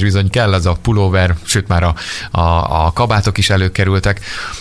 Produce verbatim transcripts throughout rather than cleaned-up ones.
és bizony kell az a pulóver, sőt már a, a, a kabátok is előkerültek,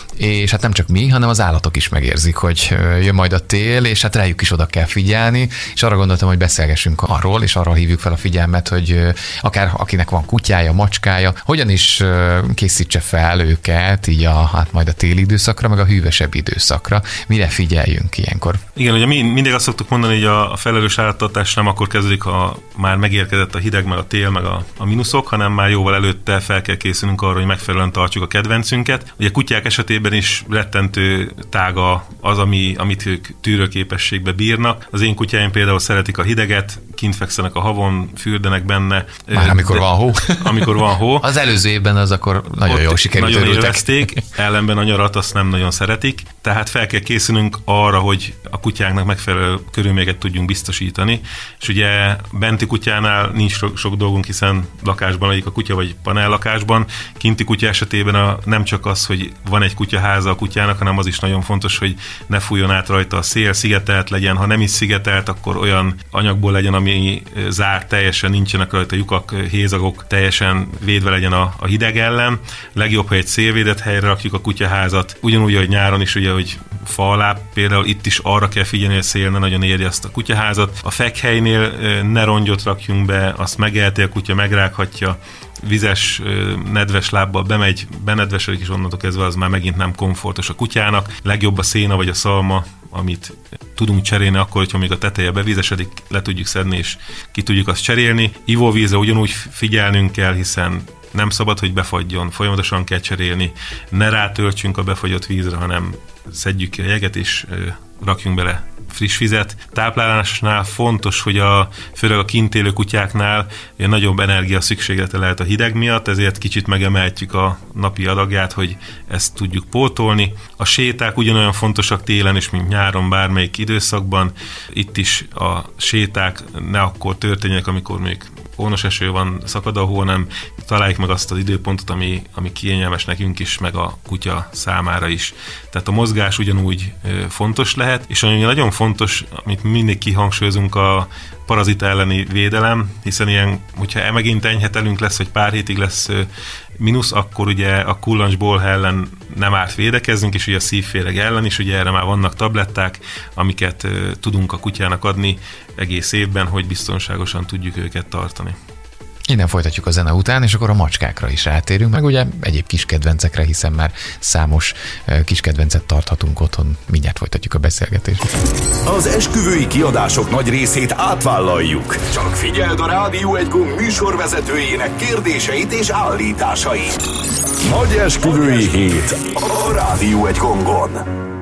és hát nem csak mi, hanem az állatok is megérzik, hogy jön majd a tél, és hát rájuk is oda kell figyelni, és arra gondoltam, hogy beszélgessünk arról, és arra hívjuk fel a figyelmet, hogy akár akinek van kutyája, macskája, hogyan is készítse fel őket így a, hát majd a téli időszakra, meg a hűvösebb időszakra. Mire figyeljünk ilyenkor? Igen, ugye mi mindig azt szoktuk mondani, hogy a felelős állattartás nem akkor kezdődik, ha már megérkezett a hideg, meg a tél, meg a, a mínuszok, hanem már jóval előtte fel kell készülnünk arra, hogy megfelelően tartsuk a kedvencünket. Ugye a kutyák esetében is rettentő tága az, ami, amit ők tűrőképességbe bírnak. Az én kutyáim például szeretik a hideget, kint fekszenek a havon, fürdenek benne. Már amikor van hó. Amikor van hó. Az előző évben az akkor nagyon jól sikerült. Nagyon élvezték, ellenben a nyarat azt nem nagyon szeretik. Tehát fel kell készülnünk arra, hogy a kutyáknak megfelelő körülményeket tudjunk biztosítani. És ugye benti kutyánál nincs sok, sok dolgunk, hiszen lakásban legyik a kutya, vagy panellakásban. Kinti kutya esetében a, nem csak az, hogy van egy kutyaháza a kutyának, hanem az is nagyon fontos, hogy ne fújjon át rajta a szél, szigetelt legyen. Ha nem is szigetelt, akkor olyan anyagból legyen, ami zárt teljesen, nincsenek rajta lyukak, hézagok, teljesen védve legyen a, a hideg ellen. Legjobb, hogy egy szélvédett helyre rakjuk a kutyaházat. Ugyanúgy, hogy nyáron is, ugye, hogy fa alá, például itt is arra kell figyelni, hogy a szél ne nagyon érje azt a kutyaházat. A fekhelynél ne rongyot rakjunk be, azt megelti a kutya, megrághatja. Vizes, nedves lábbal bemegy, benedvesedik, és onnantól kezdve az már megint nem komfortos a kutyának. Legjobb a széna vagy a szalma, amit tudunk cserélni akkor, hogyha még a teteje bevizesedik, le tudjuk szedni, és ki tudjuk azt cserélni. Ivóvízre ugyanúgy figyelnünk kell, hiszen nem szabad, hogy befagyjon, folyamatosan kell cserélni. Ne rátöltsünk a befagyott vízre, hanem szedjük ki a jeget, és rakjunk bele friss vizet. Táplálásnál fontos, hogy a, főleg a kint élő kutyáknál nagyobb energia szükséglete lehet a hideg miatt, ezért kicsit megemeltjük a napi adagját, hogy ezt tudjuk pótolni. A séták ugyanolyan fontosak télen is, mint nyáron, bármelyik időszakban. Itt is a séták ne akkor történjenek, amikor még hónos eső van, szakad a hó, hanem találjuk meg azt az időpontot, ami, ami kényelmes nekünk is, meg a kutya számára is. Tehát a mozgás ugyanúgy fontos lehet, és ami nagyon fontos, amit mindig kihangsúlyozunk, a parazita elleni védelem, hiszen ilyen, hogyha megint enyhetelünk lesz, vagy pár hétig lesz mínusz, akkor ugye a kullancsbolha ellen nem árt védekezzünk, és ugye a szívféreg ellen is, ugye erre már vannak tabletták, amiket tudunk a kutyának adni egész évben, hogy biztonságosan tudjuk őket tartani. Innen folytatjuk a zene után, és akkor a macskákra is rátérünk, meg ugye egyéb kis kedvencekre, hiszen már számos kis kedvencet tarthatunk otthon. Mindjárt folytatjuk a beszélgetést. Az esküvői kiadások nagy részét átvállaljuk. Csak figyeld a Rádió egy gomb műsorvezetőjének kérdéseit és állításait. Nagy esküvői hét a Rádió egy gongon.